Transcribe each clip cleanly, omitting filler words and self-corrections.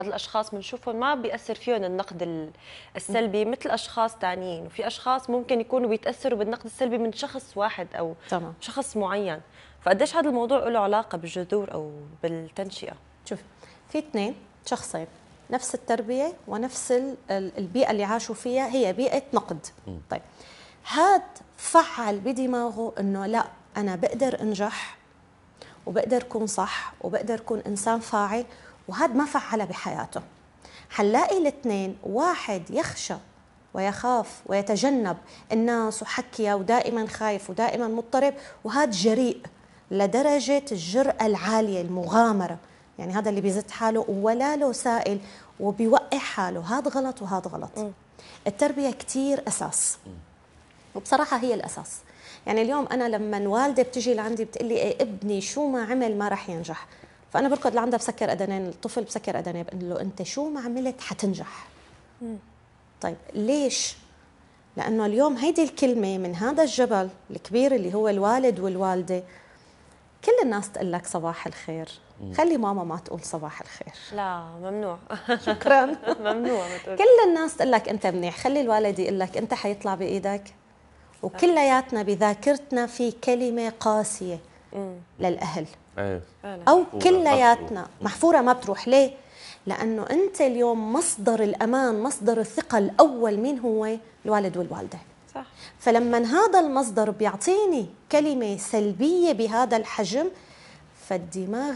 الاشخاص بنشوفهم ما بيأثر فيهم النقد السلبي مثل اشخاص ثانيين، وفي اشخاص ممكن يكونوا بيتاثروا بالنقد السلبي من شخص واحد او تمام. شخص معين. فقديش هذا الموضوع له علاقه بالجذور او بالتنشئه؟ شوف، في اثنين شخصين نفس التربيه ونفس البيئه اللي عاشوا فيها هي بيئه نقد. طيب هاد فعل بدماغه انه لا، انا بقدر انجح وبقدر اكون صح وبقدر اكون انسان فاعل، وهذا ما فعله بحياته. حنلاقي الاثنين، واحد يخشى ويخاف ويتجنب الناس وحكيها ودائما خايف ودائما مضطرب، وهذا جريء لدرجة الجرأة العالية المغامرة، يعني هذا اللي بيزت حاله ولا له سائل وبيوقع حاله. هذا غلط وهذا غلط. التربية كتير أساس، وبصراحة هي الأساس. يعني اليوم أنا لما والدة بتجي لعندي بتقول لي إيه ابني شو ما عمل ما رح ينجح، فأنا بركض لعندها بسكر أذنين، الطفل بسكر أذنين، بقول له أنت شو ما عملت حتنجح. طيب ليش؟ لأنه اليوم هيدي الكلمة من هذا الجبل الكبير اللي هو الوالد والوالدة، كل الناس تقول لك صباح الخير، خلي ماما ما تقول صباح الخير. لا ممنوع. شكرا. ممنوع. كل الناس تقول لك أنت منيح، خلي الوالد يقول لك أنت حيطلع بإيدك. وكلياتنا بذاكرتنا في كلمة قاسية للأهل، أو كلياتنا محفورة ما بتروح. ليه؟ لأنه أنت اليوم مصدر الأمان، مصدر الثقة الأول مين هو؟ الوالد والوالدة. صح. فلما هذا المصدر بيعطيني كلمة سلبية بهذا الحجم، فالدماغ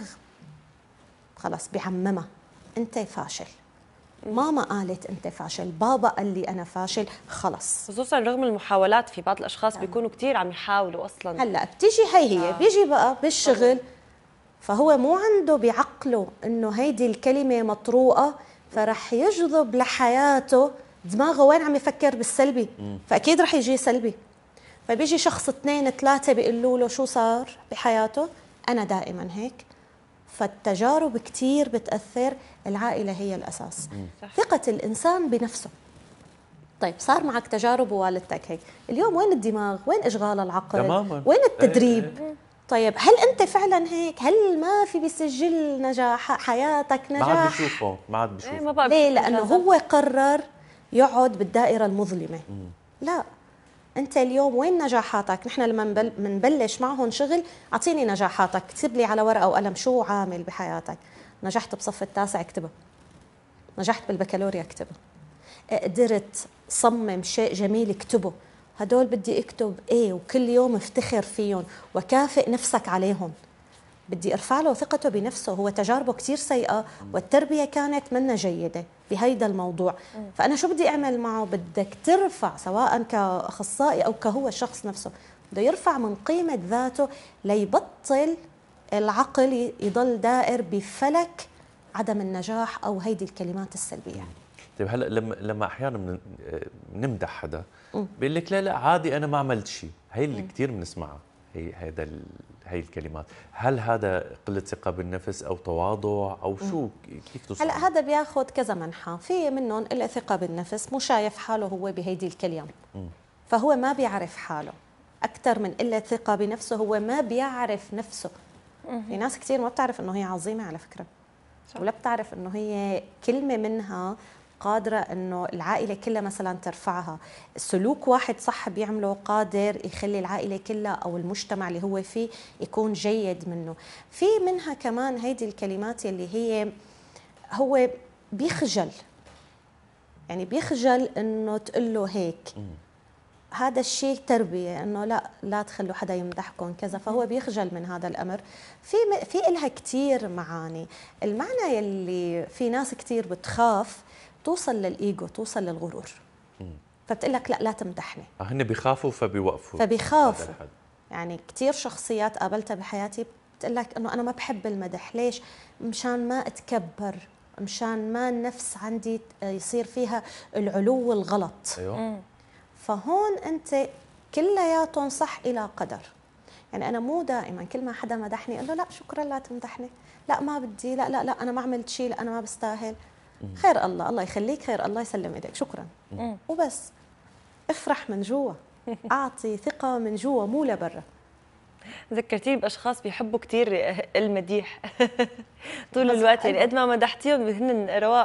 خلاص بيعممها، أنت فاشل، ماما قالت أنت فاشل، بابا قال لي أنا فاشل، خلص. خصوصا رغم المحاولات، في بعض الاشخاص بيكونوا كثير عم يحاولوا اصلا. هلا بتيجي هي بيجي بقى بالشغل، فهو مو عنده بعقله انه هيدي الكلمه مطروقه، فرح يجذب لحياته دماغه وين عم يفكر بالسلبي، فاكيد رح يجي سلبي. فبيجي شخص اثنين ثلاثه بيقولوا له شو صار بحياته، انا دائما هيك. فالتجارب كثير بتاثر، العائله هي الاساس. ثقه الانسان بنفسه. طيب صار معك تجارب ووالدتك هيك، اليوم وين الدماغ؟ وين اشغال العقل؟ تماما. وين التدريب؟ طيب هل انت فعلا هيك؟ هل ما في بيسجل نجاح حياتك نجاح؟ ما عاد بيشوفه، ما عاد بيشوفه. ليه؟ لانه هو قرر يقعد بالدائره المظلمه. لا، انت اليوم وين نجاحاتك؟ نحن لما بنبلش معهم شغل، اعطيني نجاحاتك، اكتب لي على ورقه وقلم شو عامل بحياتك. نجحت بصف التاسع اكتبها، نجحت بالبكالوريا اكتبها، قدرت صمم شيء جميل اكتبه. هدول بدي اكتب ايه، وكل يوم افتخر فيهم وكافئ نفسك عليهم. بدي ارفع له ثقته بنفسه. هو تجاربه كتير سيئة والتربية كانت منا جيدة بهيدا الموضوع. فأنا شو بدي أعمل معه؟ بدك ترفع، سواء كأخصائي أو كهو الشخص نفسه، بده يرفع من قيمة ذاته ليبطل العقل يضل دائر بفلك عدم النجاح أو هيدي الكلمات السلبية. طيب هلا لما احيانا بنمدح حدا بيقول لك لا لا عادي انا ما عملت شيء، هي اللي كثير بنسمعها، هي الكلمات. هل هذا قله ثقه بالنفس او تواضع او شو؟ كيف توصل؟ هلا هذا بياخذ كذا منحى، في منهم قله ثقه بالنفس، مو شايف حاله هو بهيدي الكلمه، فهو ما بيعرف حاله. اكثر من قله ثقه بنفسه، هو ما بيعرف نفسه. في ناس كثير ما بتعرف انه هي عظيمه على فكره، ولا بتعرف انه هي كلمه منها قادرة أنه العائلة كلها مثلا ترفعها. سلوك واحد صح بيعمله قادر يخلي العائلة كلها أو المجتمع اللي هو فيه يكون جيد منه. في منها كمان هيدي الكلمات اللي هي هو بيخجل، يعني بيخجل أنه تقول له هيك. هذا الشيء تربية، أنه لا تخلوا حدا يمدحكم كذا، فهو بيخجل من هذا الأمر. في إلها كتير معاني. المعنى يلي في ناس كتير بتخاف توصل للإيجو، توصل للغرور، فبتقول لك لا تمدحني. هن بيخافوا فبيخافوا. يعني كتير شخصيات قابلتها بحياتي بتقول لك انه انا ما بحب المدح. ليش؟ مشان ما اتكبر، مشان ما النفس عندي يصير فيها العلو الغلط. ايوه. فهون انت كلياتهم صح الى قدر. يعني انا مو دائما كل ما حدا مدحني اقول له لا شكرا لا تمدحني، لا ما بدي، لا لا لا انا ما عملت شيء، لا انا ما بستاهل. خير الله يخليك، خير الله يسلم ايديك، شكرا وبس. افرح من جوا، اعطي ثقه من جوا مو لبرا. ذكرتيني باشخاص بيحبوا كثير المديح طول الوقت، يعني قد ما مدحتيهم هن رواق